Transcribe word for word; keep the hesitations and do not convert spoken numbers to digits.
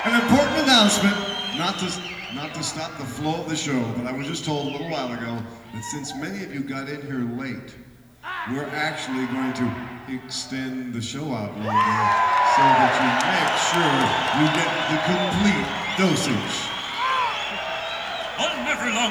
An important announcement, not to, not to stop the flow of the show, but I was just told a little while ago that since many of you got in here late, we're actually going to extend the show out a little bit so that you make sure you get the complete dosage. I'll never long